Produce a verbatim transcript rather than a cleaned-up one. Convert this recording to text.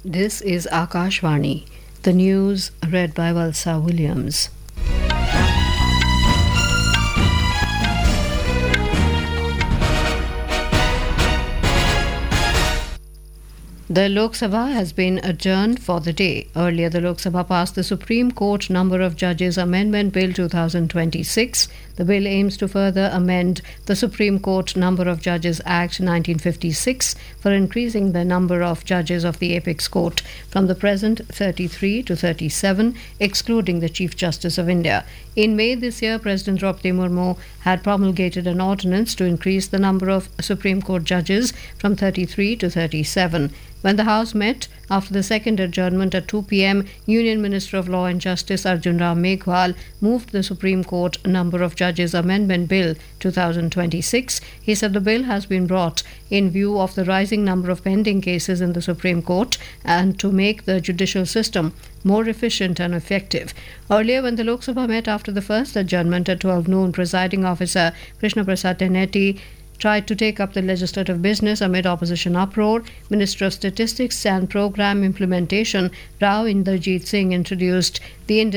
This is Akashvani. The news read by Valsa Williams. The Lok Sabha has been adjourned for the day. Earlier, the Lok Sabha passed the Supreme Court Number of Judges Amendment Bill twenty twenty-six. The bill aims to further amend the Supreme Court Number of Judges Act nineteen fifty-six for increasing the number of judges of the Apex Court from the present thirty-three to thirty-seven, excluding the Chief Justice of India. In May this year, President Draupadi Murmu had promulgated an ordinance to increase the number of Supreme Court judges from thirty-three to thirty-seven. When the House met after the second adjournment at two p.m, Union Minister of Law and Justice Arjun Ram Meghwal moved the Supreme Court Number of Judges Amendment Bill twenty twenty-six. He said the bill has been brought in view of the rising number of pending cases in the Supreme Court and to make the judicial system more efficient and effective. Earlier, when the Lok Sabha met after the first adjournment at twelve noon, Presiding Officer Krishna Prasad Tenetti tried to take up the legislative business amid opposition uproar. Minister of Statistics and Programme Implementation Rao Inderjeet Singh introduced the Indian